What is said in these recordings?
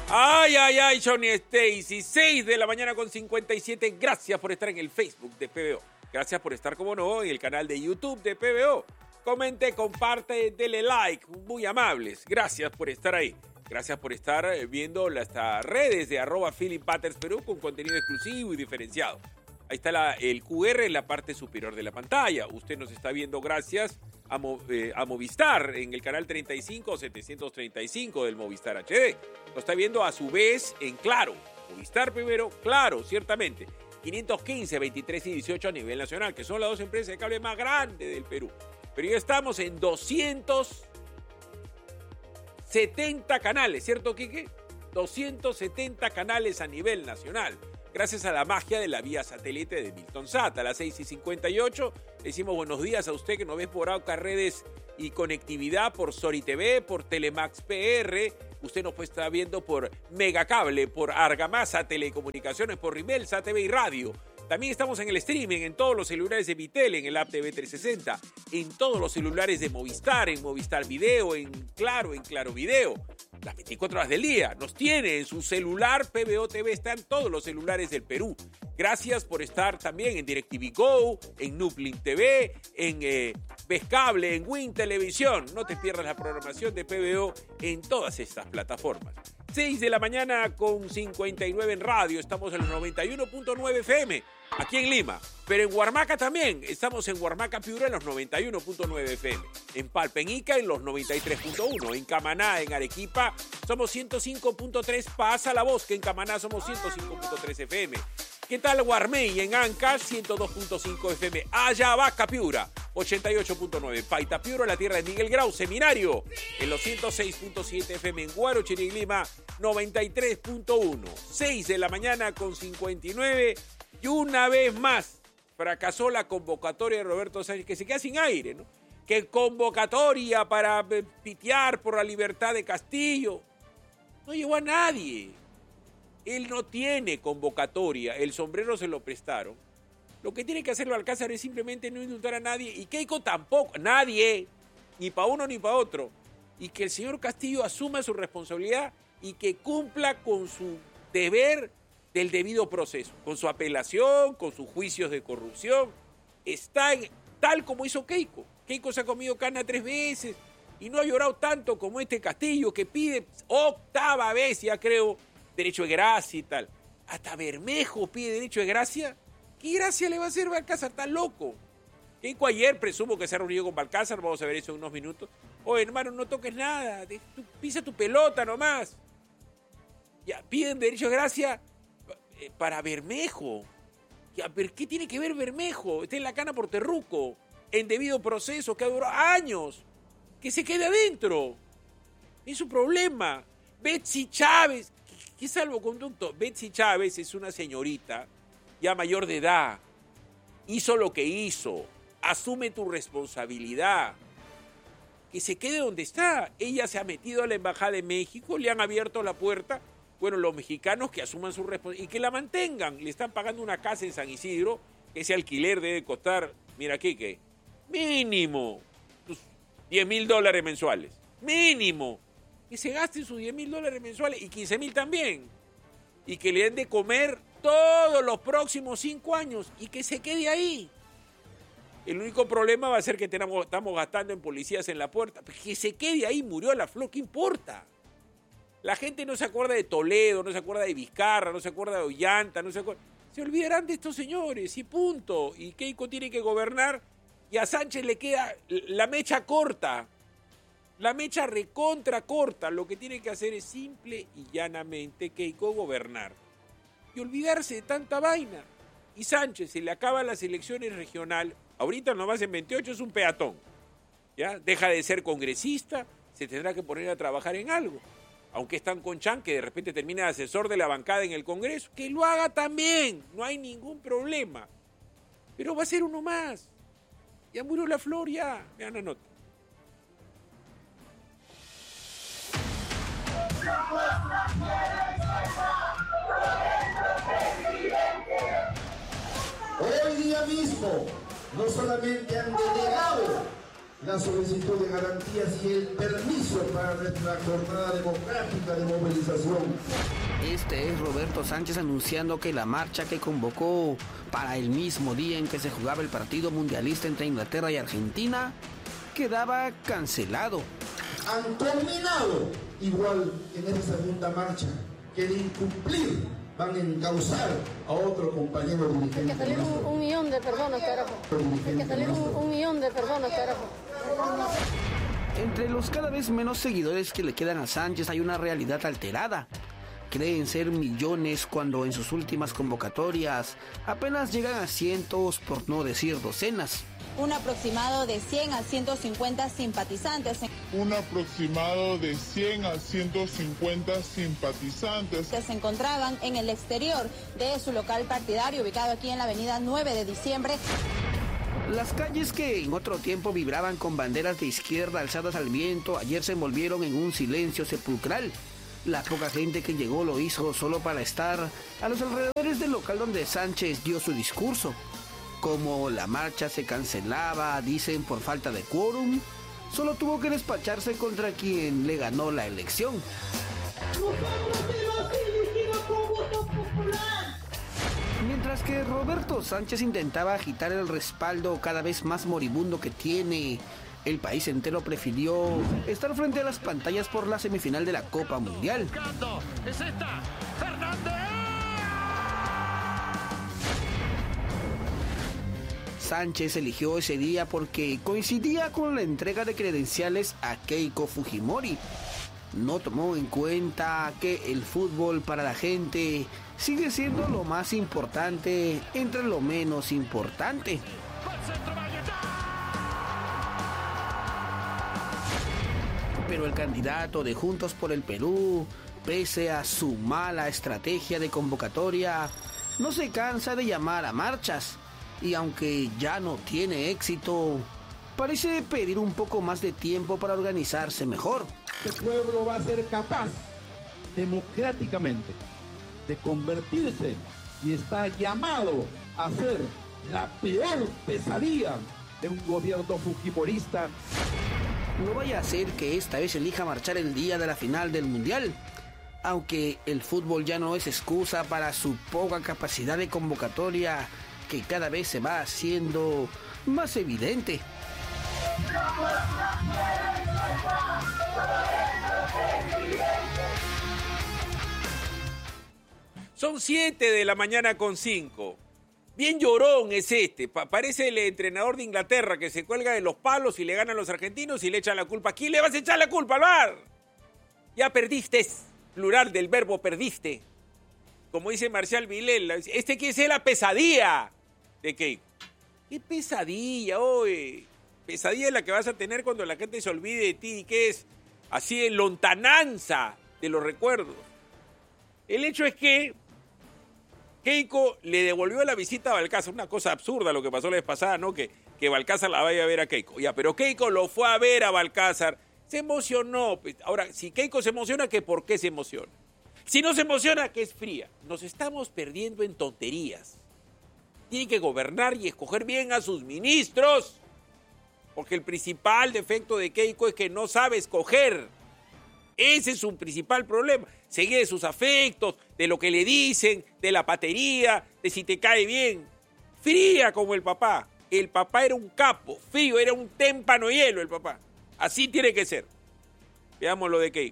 Ay, ay, ay, Johnny Stacy, 6 de la mañana con 57. Gracias por estar en el Facebook de PBO. Gracias por estar, como no, en el canal de YouTube de PBO. Comente, comparte, dele like, muy amables. Gracias por estar ahí. Gracias por estar viendo las redes de @PhilipButtersPerú con contenido exclusivo y diferenciado. Ahí está el QR en la parte superior de la pantalla. Usted nos está viendo gracias a Movistar en el canal 35 o 735 del Movistar HD. Lo está viendo a su vez en Claro. Movistar primero, Claro, ciertamente. 515, 23 y 18 a nivel nacional, que son las dos empresas de cable más grandes del Perú. Pero ya estamos en 270 canales, ¿cierto, Quique? 270 canales a nivel nacional. Gracias a la magia de la vía satélite de Milton Sat. A las 6:58 le decimos buenos días a usted que nos ve por AUCA Redes y Conectividad, por Sori TV, por Telemax PR. Usted nos puede estar viendo por Megacable, por Argamasa Telecomunicaciones, por Rimelsa TV y Radio. También estamos en el streaming, en todos los celulares de Vitel, en el app TV360, en todos los celulares de Movistar, en Movistar Video, en Claro Video. Las 24 horas del día. Nos tiene en su celular PBO TV, están todos los celulares del Perú. Gracias por estar también en DirecTV Go, en Nuplink TV, en Vescable, en Win Televisión. No te pierdas la programación de PBO en todas estas plataformas. 6 de la mañana con 59 en radio. Estamos en los 91.9 FM, aquí en Lima. Pero en Huarmaca también. Estamos en Huarmaca Piura en los 91.9 FM. En Palpeñica en los 93.1. En Camaná, en Arequipa, somos 105.3. Pasa la voz que en Camaná somos 105.3 FM. ¿Qué tal Guarmey? En Ancash, 102.5 FM. Ayabaca Piura, 88.9. Paita Piura, la tierra de Miguel Grau. Seminario, en los 106.7 FM. En Huarochirí, Lima, 93.1. 6 de la mañana con 59. Y una vez más, fracasó la convocatoria de Roberto Sánchez, que se queda sin aire, ¿no? Que convocatoria para pitear por la libertad de Castillo. No llegó a nadie. Él no tiene convocatoria, el sombrero se lo prestaron. Lo que tiene que hacer Balcázar es simplemente no indultar a nadie, y Keiko tampoco, nadie, ni para uno ni para otro. Y que el señor Castillo asuma su responsabilidad y que cumpla con su deber del debido proceso, con su apelación, con sus juicios de corrupción. Está tal como hizo Keiko. Keiko se ha comido cana 3 veces y no ha llorado tanto como este Castillo, que pide 8ª vez, ya creo, derecho de gracia y tal. Hasta Bermejo pide derecho de gracia. ¿Qué gracia le va a hacer Balcázar? Está loco. Keiko ayer presumo que se ha reunido con Balcázar, vamos a ver eso en unos minutos. Oye, hermano, no toques nada, pisa tu pelota nomás. Ya, piden derecho de gracia para Bermejo. Ya, pero ¿qué tiene que ver Bermejo? Está en la cana por terruco, en debido proceso, que ha durado años. Que se quede adentro. Es su problema. Betsy Chávez, ¿qué salvoconducto? Betsy Chávez es una señorita ya mayor de edad. Hizo lo que hizo. Asume tu responsabilidad. Que se quede donde está. Ella se ha metido a la Embajada de México, le han abierto la puerta. Bueno, los mexicanos que asuman su responsabilidad y que la mantengan. Le están pagando una casa en San Isidro, que ese alquiler debe costar, mira aquí, que mínimo $10,000 mensuales. Mínimo. Que se gasten sus $10,000 mensuales y 15,000 también. Y que le den de comer todos los próximos 5 años y que se quede ahí. El único problema va a ser que estamos gastando en policías en la puerta. Que se quede ahí, murió la flor, ¿qué importa? La gente no se acuerda de Toledo, no se acuerda de Vizcarra, no se acuerda de Ollanta, no se acuerda. Se olvidarán de estos señores y punto. Y Keiko tiene que gobernar y a Sánchez le queda la mecha corta. La mecha recontra corta. Lo que tiene que hacer es simple y llanamente Keiko gobernar. Y olvidarse de tanta vaina. Y Sánchez se le acaban las elecciones regionales. Ahorita nomás en 28 es un peatón. ¿Ya? Deja de ser congresista, se tendrá que poner a trabajar en algo. Aunque es tan conchan que de repente termina de asesor de la bancada en el Congreso. Que lo haga también. No hay ningún problema. Pero va a ser uno más. Ya murió la flor, ya. Vean la nota. Hoy día mismo no solamente han denegado la solicitud de garantías y el permiso para nuestra jornada democrática de movilización. Este es Roberto Sánchez anunciando que la marcha que convocó para el mismo día en que se jugaba el partido mundialista entre Inglaterra y Argentina quedaba cancelado. Han culminado igual en esa segunda marcha que de incumplir van a encauzar a otro compañero dirigente. Hay que salir un millón de personas, carajo. Hay que salir un millón de personas, carajo. Entre los cada vez menos seguidores que le quedan a Sánchez hay una realidad alterada. Creen ser millones cuando en sus últimas convocatorias apenas llegan a cientos, por no decir docenas. Un aproximado de 100 a 150 simpatizantes. Un aproximado de 100 a 150 simpatizantes Que se encontraban en el exterior de su local partidario, ubicado aquí en la avenida 9 de diciembre. Las calles que en otro tiempo vibraban con banderas de izquierda alzadas al viento, ayer se envolvieron en un silencio sepulcral. La poca gente que llegó lo hizo solo para estar a los alrededores del local donde Sánchez dio su discurso. Como la marcha se cancelaba, dicen por falta de quórum, solo tuvo que despacharse contra quien le ganó la elección. Mientras que Roberto Sánchez intentaba agitar el respaldo cada vez más moribundo que tiene, el país entero prefirió estar frente a las pantallas por la semifinal de la Copa Mundial. ¡Es esta! ¡Fernández! Sánchez eligió ese día porque coincidía con la entrega de credenciales a Keiko Fujimori. No tomó en cuenta que el fútbol para la gente sigue siendo lo más importante entre lo menos importante. Pero el candidato de Juntos por el Perú, pese a su mala estrategia de convocatoria, no se cansa de llamar a marchas. Y aunque ya no tiene éxito, parece pedir un poco más de tiempo para organizarse mejor. Este pueblo va a ser capaz, democráticamente, de convertirse y está llamado a ser la peor pesadilla de un gobierno fujimorista. No vaya a ser que esta vez elija marchar el día de la final del Mundial, aunque el fútbol ya no es excusa para su poca capacidad de convocatoria, que cada vez se va haciendo más evidente. Son 7 de la mañana con 5. Bien llorón es este. Parece el entrenador de Inglaterra que se cuelga de los palos y le ganan los argentinos y le echan la culpa. ¿A quién le vas a echar la culpa, al VAR? Ya perdiste, plural del verbo perdiste. Como dice Marcial Vilela, este quiere ser la pesadilla de Keiko. ¿Qué pesadilla, oye? Pesadilla es la que vas a tener cuando la gente se olvide de ti, que es así en lontananza de los recuerdos. El hecho es que Keiko le devolvió la visita a Balcázar. Una cosa absurda lo que pasó la vez pasada, ¿no? Que Balcázar la vaya a ver a Keiko. Ya, pero Keiko lo fue a ver a Balcázar. Se emocionó. Ahora, si Keiko se emociona, ¿que por qué se emociona? Si no se emociona, que es fría. Nos estamos perdiendo en tonterías. Tiene que gobernar y escoger bien a sus ministros. Porque el principal defecto de Keiko es que no sabe escoger. Ese es su principal problema. Seguir de sus afectos, de lo que le dicen, de la patería, de si te cae bien. Fría como el papá. El papá era un capo, frío, era un témpano hielo el papá. Así tiene que ser. Veamos lo de Keiko.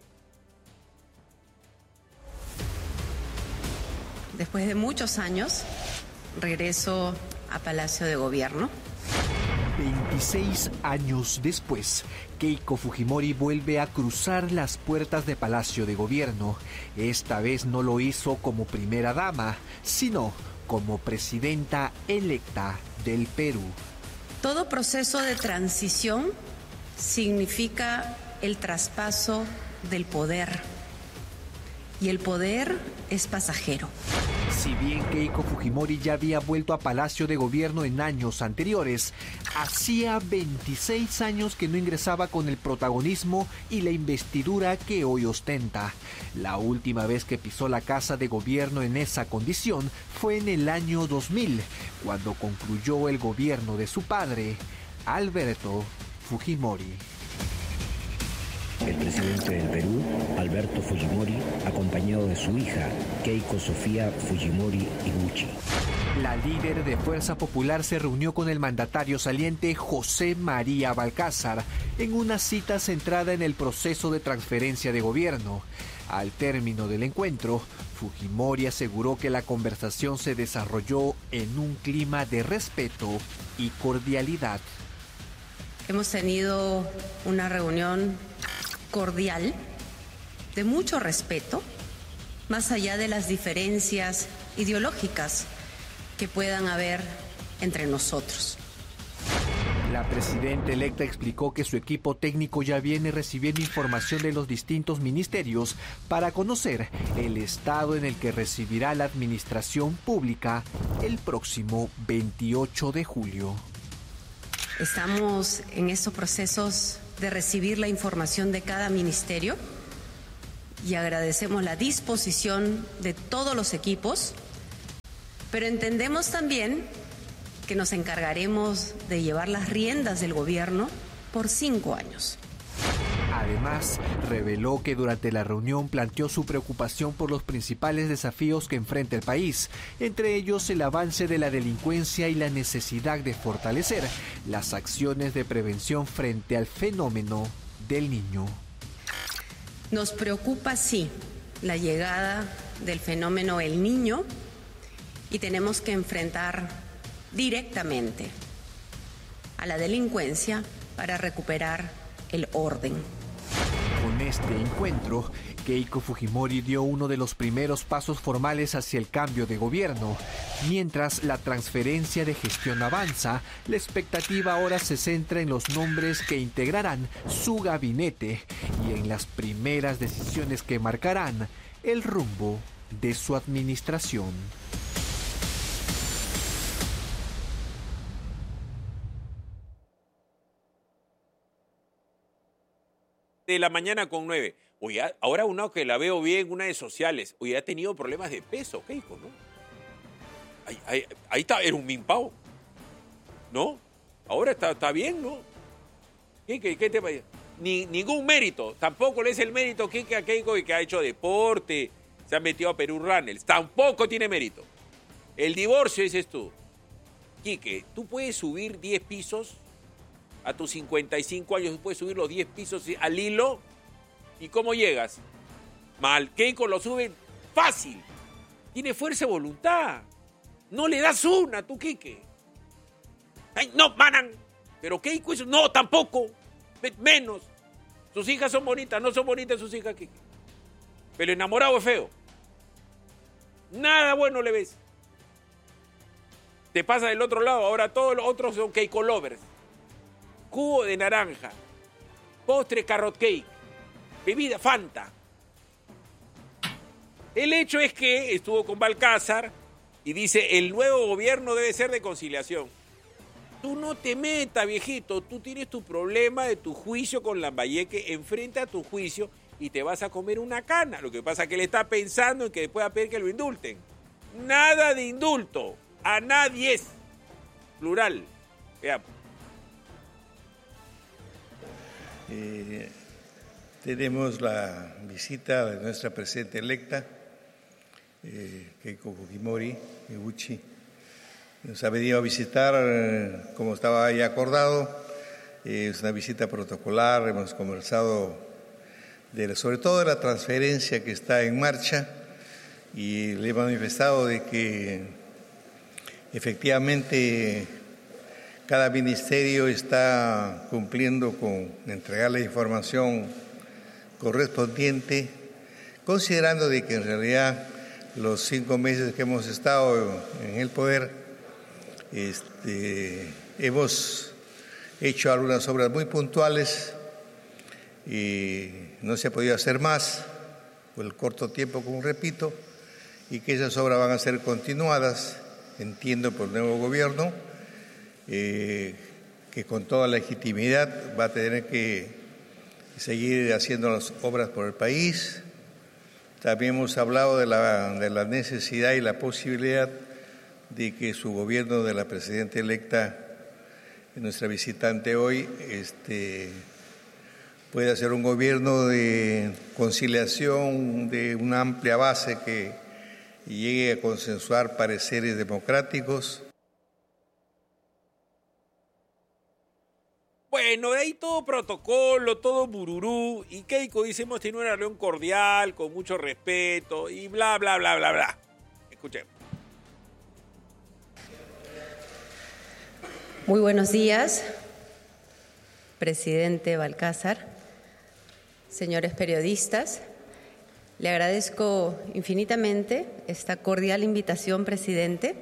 Después de muchos años, regreso a Palacio de Gobierno. 26 años después, Keiko Fujimori vuelve a cruzar las puertas de Palacio de Gobierno. Esta vez no lo hizo como primera dama, sino como presidenta electa del Perú. Todo proceso de transición significa el traspaso del poder. Y el poder es pasajero. Si bien Keiko Fujimori ya había vuelto a Palacio de Gobierno en años anteriores, hacía 26 años que no ingresaba con el protagonismo y la investidura que hoy ostenta. La última vez que pisó la Casa de Gobierno en esa condición fue en el año 2000, cuando concluyó el gobierno de su padre, Alberto Fujimori. El presidente del Perú, Alberto Fujimori, acompañado de su hija, Keiko Sofía Fujimori Iguchi. La líder de Fuerza Popular se reunió con el mandatario saliente José María Balcázar en una cita centrada en el proceso de transferencia de gobierno. Al término del encuentro, Fujimori aseguró que la conversación se desarrolló en un clima de respeto y cordialidad. Hemos tenido una reunión cordial, de mucho respeto, más allá de las diferencias ideológicas que puedan haber entre nosotros. La presidenta electa explicó que su equipo técnico ya viene recibiendo información de los distintos ministerios para conocer el estado en el que recibirá la administración pública el próximo 28 de julio. Estamos en estos procesos de recibir la información de cada ministerio y agradecemos la disposición de todos los equipos, pero entendemos también que nos encargaremos de llevar las riendas del gobierno por 5 años. Además, reveló que durante la reunión planteó su preocupación por los principales desafíos que enfrenta el país, entre ellos el avance de la delincuencia y la necesidad de fortalecer las acciones de prevención frente al fenómeno del Niño. Nos preocupa, sí, la llegada del fenómeno El Niño y tenemos que enfrentar directamente a la delincuencia para recuperar el orden. Con este encuentro, Keiko Fujimori dio uno de los primeros pasos formales hacia el cambio de gobierno. Mientras la transferencia de gestión avanza, la expectativa ahora se centra en los nombres que integrarán su gabinete y en las primeras decisiones que marcarán el rumbo de su administración. De la mañana con 9. Oye, ahora una que la veo bien, una de sociales. Oye, ha tenido problemas de peso, Keiko, ¿no? Ahí está, era un mimpao, ¿no? Ahora está bien, ¿no? ¿Qué te parece? Ningún mérito. Tampoco le es el mérito a Keiko que ha hecho deporte, se ha metido a Perú Runners. Tampoco tiene mérito. El divorcio, dices tú. Quique, tú puedes subir 10 pisos a tus 55 años, tú puedes subir los 10 pisos al hilo. ¿Y cómo llegas? Mal. Keiko lo sube fácil. Tiene fuerza de voluntad. No le das una, tú, Quique. Ay, no, manan. Pero Keiko eso, no, tampoco. Menos. Sus hijas son bonitas, no son bonitas sus hijas, Quique. Pero enamorado es feo. Nada bueno le ves. Te pasa del otro lado, ahora todos los otros son Keiko lovers. Cubo de naranja, postre carrot cake, bebida Fanta. El hecho es que estuvo con Balcázar y dice, el nuevo gobierno debe ser de conciliación. Tú no te metas, viejito, tú tienes tu problema de tu juicio con Lambayeque, enfrenta tu juicio y te vas a comer una cana. Lo que pasa es que él está pensando en que después va a pedir que lo indulten. Nada de indulto, a nadie es. Plural. Veamos. Tenemos la visita de nuestra presidenta electa, Keiko Fujimori Iguchi. Nos ha venido a visitar, como estaba ya acordado. Es una visita protocolar, hemos conversado sobre todo de la transferencia que está en marcha y le he manifestado de que efectivamente cada ministerio está cumpliendo con entregar la información correspondiente, considerando de que en realidad los 5 meses que hemos estado en el poder, hemos hecho algunas obras muy puntuales y no se ha podido hacer más por el corto tiempo, como repito, y que esas obras van a ser continuadas, entiendo, por el nuevo gobierno, que con toda legitimidad va a tener que seguir haciendo las obras por el país. También hemos hablado de la necesidad y la posibilidad de que su gobierno de la presidenta electa nuestra visitante hoy, pueda ser un gobierno de conciliación, de una amplia base que llegue a consensuar pareceres democráticos. Bueno, de ahí todo protocolo, todo bururú, y Keiko dice, hemos tenido una reunión cordial, con mucho respeto, y bla, bla, bla, bla, bla. Escuchemos. Muy buenos días, presidente Balcázar, señores periodistas. Le agradezco infinitamente esta cordial invitación, presidente.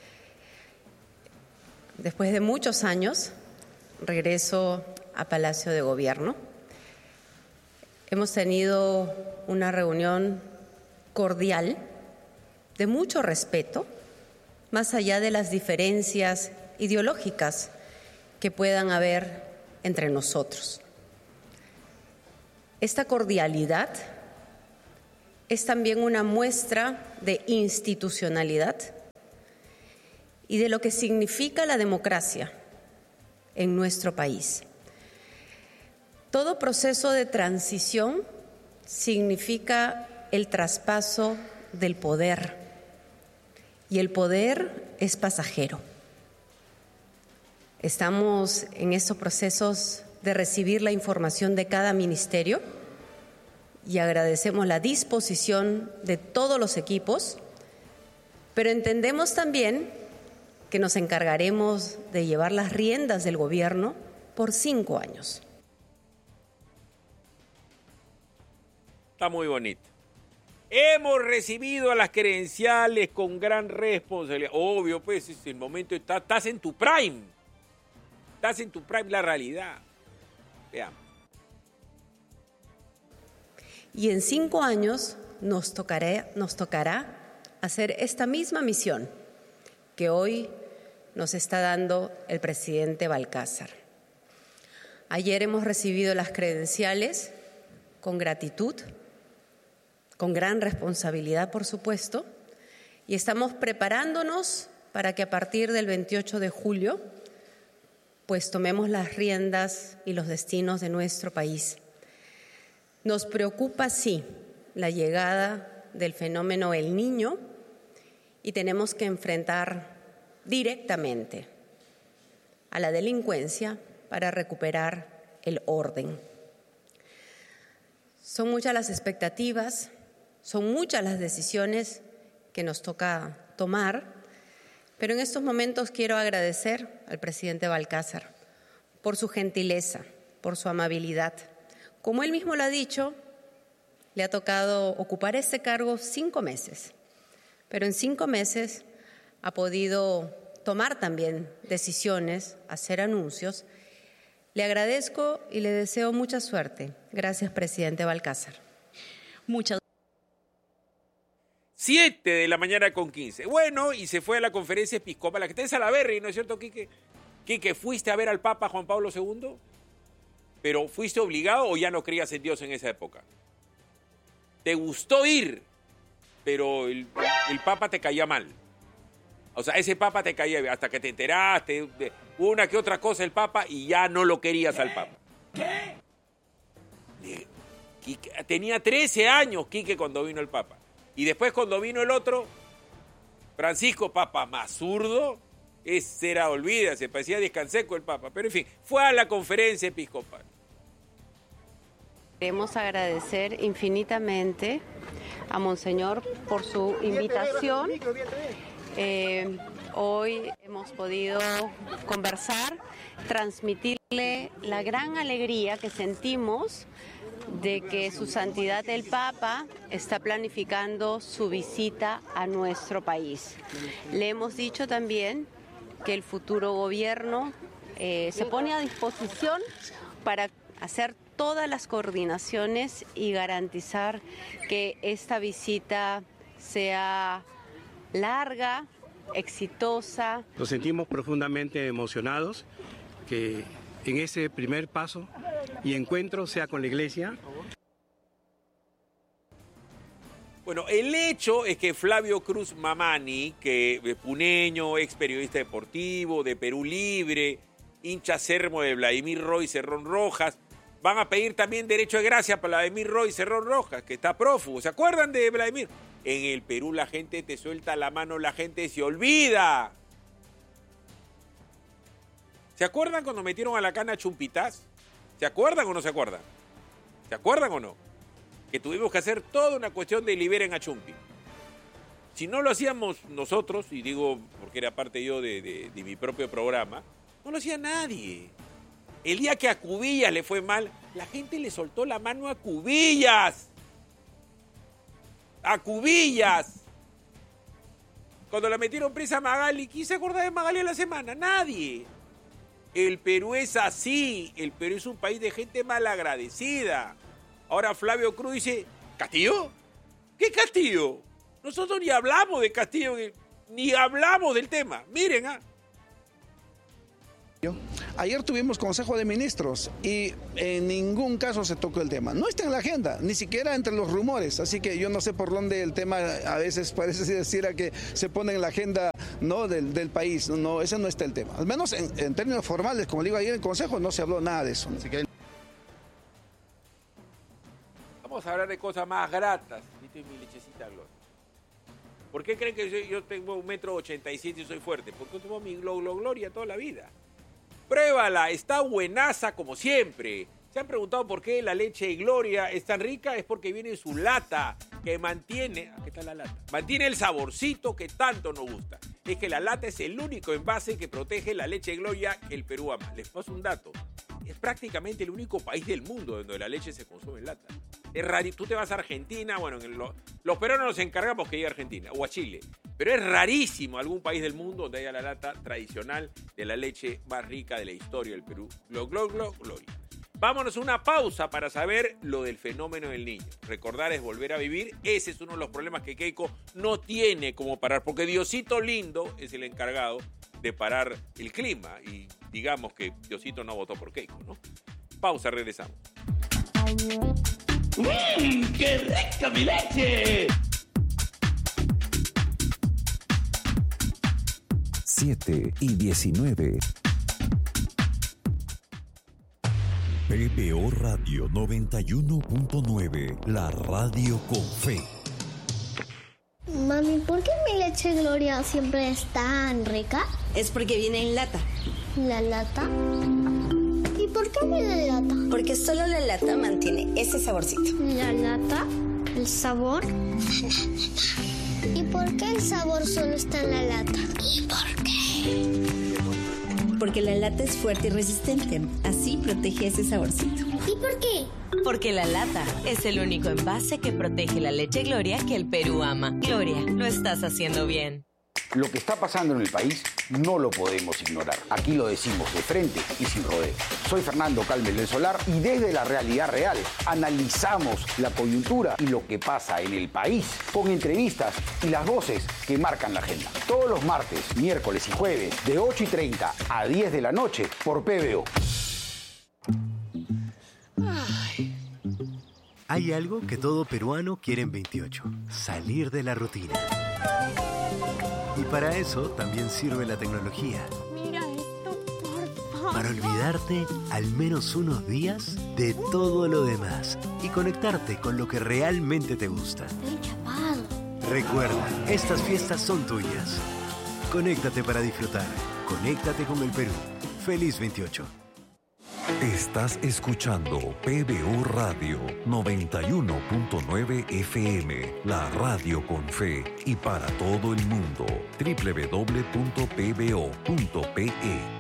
Después de muchos años, regreso a Palacio de Gobierno. Hemos tenido una reunión cordial, de mucho respeto, más allá de las diferencias ideológicas que puedan haber entre nosotros. Esta cordialidad es también una muestra de institucionalidad y de lo que significa la democracia en nuestro país. Todo proceso de transición significa el traspaso del poder, y el poder es pasajero. Estamos en estos procesos de recibir la información de cada ministerio y agradecemos la disposición de todos los equipos, pero entendemos también que nos encargaremos de llevar las riendas del gobierno por 5 años. Está muy bonito. Hemos recibido a las credenciales con gran responsabilidad. Obvio, pues, es el momento, estás en tu prime. Estás en tu prime, la realidad. Veamos. Y en 5 años nos tocará hacer esta misma misión que hoy nos está dando el presidente Balcázar. Ayer hemos recibido las credenciales con gratitud, con gran responsabilidad, por supuesto, y estamos preparándonos para que a partir del 28 de julio, pues tomemos las riendas y los destinos de nuestro país. Nos preocupa, sí, la llegada del fenómeno El Niño y tenemos que enfrentar directamente a la delincuencia para recuperar el orden. Son muchas las expectativas, son muchas las decisiones que nos toca tomar, pero en estos momentos quiero agradecer al presidente Balcázar por su gentileza, por su amabilidad. Como él mismo lo ha dicho, le ha tocado ocupar este cargo 5 meses, pero en 5 meses ha podido tomar también decisiones, hacer anuncios. Le agradezco y le deseo mucha suerte. Gracias, presidente Balcázar. Muchas 7 de la mañana con 15. Bueno, y se fue a la conferencia episcopal, la que está en Salaberry, ¿no es cierto, Quique? Quique, ¿fuiste a ver al Papa Juan Pablo II? ¿Pero fuiste obligado o ya no creías en Dios en esa época? ¿Te gustó ir, pero el Papa te caía mal? O sea, ese Papa te caía bien, hasta que te enteraste de una que otra cosa el Papa y ya no lo querías al Papa. ¿Qué? Quique, tenía 13 años Quique cuando vino el Papa. Y después cuando vino el otro, Francisco, Papa más zurdo, ese era, olvídate, parecía Descanseco el Papa. Pero en fin, fue a la conferencia episcopal. Queremos agradecer infinitamente a Monseñor por su invitación. Hoy hemos podido conversar, transmitirle la gran alegría que sentimos de que Su Santidad el Papa está planificando su visita a nuestro país. Le hemos dicho también que el futuro gobierno se pone a disposición para hacer todas las coordinaciones y garantizar que esta visita sea larga, exitosa. Nos sentimos profundamente emocionados que en ese primer paso y encuentro sea con la Iglesia. Bueno, el hecho es que Flavio Cruz Mamani, que es puneño, ex periodista deportivo de Perú Libre, hincha sermo de Vladimir Roy Cerrón Rojas. Van a pedir también derecho de gracia para Vladimir Roy Cerrón Rojas, que está prófugo. ¿Se acuerdan de Vladimir? En el Perú la gente te suelta la mano, la gente se olvida. ¿Se acuerdan cuando metieron a la cana a Chumpitaz? ¿Se acuerdan o no se acuerdan? ¿Se acuerdan o no? Que tuvimos que hacer toda una cuestión de liberen a Chumpi. Si no lo hacíamos nosotros, y digo porque era parte yo de mi propio programa, no lo hacía nadie. El día que a Cubillas le fue mal, la gente le soltó la mano a Cubillas. ¡A Cubillas! Cuando la metieron presa a Magali, ¿quién se acordaba de Magali a la semana? Nadie. El Perú es así. El Perú es un país de gente malagradecida. Ahora Flavio Cruz dice, ¿Castillo? ¿Qué Castillo? Nosotros ni hablamos de Castillo, ni hablamos del tema. Miren, Ayer tuvimos Consejo de Ministros y en ningún caso se tocó el tema. No está en la agenda, ni siquiera entre los rumores. Así que yo no sé por dónde el tema a veces parece decir a que se pone en la agenda, ¿no? del país. No, ese no está el tema. Al menos en términos formales, como digo ayer en el Consejo, no se habló nada de eso. Así que... Vamos a hablar de cosas más gratas. ¿Viste mi lechecita Gloria? ¿Por qué creen que yo tengo 1,87 m y soy fuerte? Porque tomo mi Gloria toda la vida. Pruébala, está buenaza como siempre. ¿Se han preguntado por qué la leche Gloria es tan rica? Es porque viene en su lata, que mantiene... Aquí está la lata. Mantiene el saborcito que tanto nos gusta. Es que la lata es el único envase que protege la leche Gloria que el Perú ama. Les paso un dato. Es prácticamente el único país del mundo donde la leche se consume en lata. Es raro. Tú te vas a Argentina, bueno, los peruanos nos encargamos que llegue a Argentina o a Chile. Pero es rarísimo algún país del mundo donde haya la lata tradicional de la leche más rica de la historia del Perú. Gloria. Vámonos a una pausa para saber lo del fenómeno del Niño. Recordar es volver a vivir. Ese es uno de los problemas que Keiko no tiene como parar, porque Diosito Lindo es el encargado de parar el clima. Y digamos que Diosito no votó por Keiko, ¿no? Pausa, regresamos. ¡Qué rica mi leche! 7:19. PBO Radio 91.9, la radio con fe. Mami, ¿por qué mi leche Gloria siempre es tan rica? Es porque viene en lata. ¿La lata? ¿Y por qué viene en lata? Porque solo la lata mantiene ese saborcito. ¿La lata? ¿El sabor? ¿Y por qué el sabor solo está en la lata? ¿Y por qué? Porque la lata es fuerte y resistente. Así protege ese saborcito. ¿Y por qué? Porque la lata es el único envase que protege la leche Gloria que el Perú ama. Gloria, lo estás haciendo bien. Lo que está pasando en el país no lo podemos ignorar. Aquí lo decimos de frente y sin rodeo. Soy Fernando Calmes del Solar y desde la realidad real analizamos la coyuntura y lo que pasa en el país con entrevistas y las voces que marcan la agenda. Todos los martes, miércoles y jueves de 8:30 a 10 de la noche por PBO. Hay algo que todo peruano quiere en 28, salir de la rutina. Y para eso también sirve la tecnología. Mira esto, por favor. Para olvidarte al menos unos días de todo lo demás y conectarte con lo que realmente te gusta. Estoy chapado. Recuerda, estas fiestas son tuyas. Conéctate para disfrutar. Conéctate con el Perú. Feliz 28. Estás escuchando PBO Radio 91.9 FM, la radio con fe y para todo el mundo. www.pbo.pe.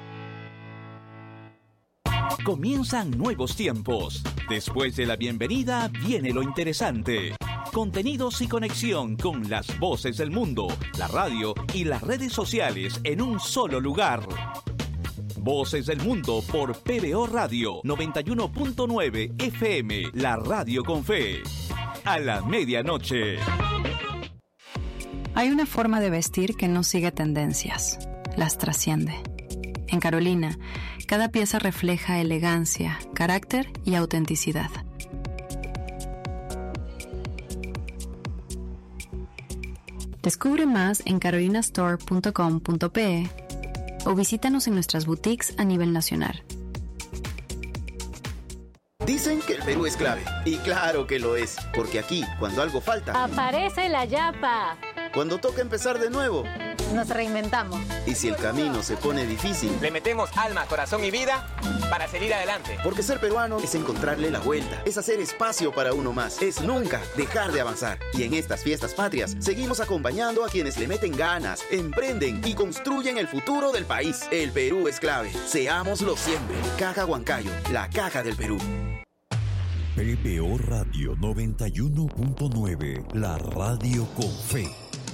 Comienzan nuevos tiempos. Después de la bienvenida viene lo interesante. Contenidos y conexión con las voces del mundo, la radio y las redes sociales en un solo lugar. Voces del Mundo por PBO Radio 91.9 FM, la radio con fe. A la medianoche. Hay una forma de vestir que no sigue tendencias, las trasciende. En Carolina, cada pieza refleja elegancia, carácter y autenticidad. Descubre más en carolinastore.com.pe o visítanos en nuestras boutiques a nivel nacional. Dicen que el Perú es clave, y claro que lo es, porque aquí, cuando algo falta, aparece la yapa. Cuando toca empezar de nuevo, nos reinventamos. Y si el camino se pone difícil, le metemos alma, corazón y vida para seguir adelante. Porque ser peruano es encontrarle la vuelta, es hacer espacio para uno más, es nunca dejar de avanzar. Y en estas fiestas patrias, seguimos acompañando a quienes le meten ganas, emprenden y construyen el futuro del país. El Perú es clave, seámoslo siempre. Caja Huancayo, la caja del Perú. PBO Radio 91.9, la radio con fe.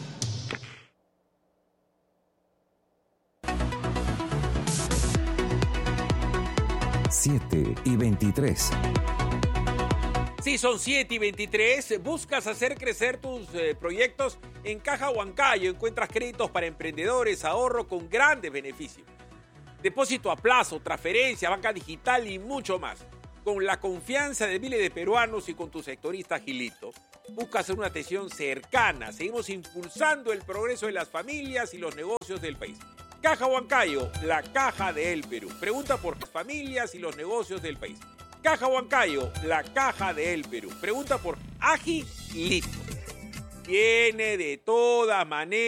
y 23. Sí, son 7:23. ¿Buscas hacer crecer tus proyectos? En Caja Huancayo encuentras créditos para emprendedores, ahorro con grandes beneficios. Depósito a plazo, transferencia, banca digital y mucho más. Con la confianza de miles de peruanos y con tu sectorista Gilito, buscas una atención cercana. Seguimos impulsando el progreso de las familias y los negocios del país. Caja Huancayo, la caja del Perú. Pregunta por las familias y los negocios del país. Caja Huancayo, la caja del Perú. Pregunta por Agilito. Tiene de todas maneras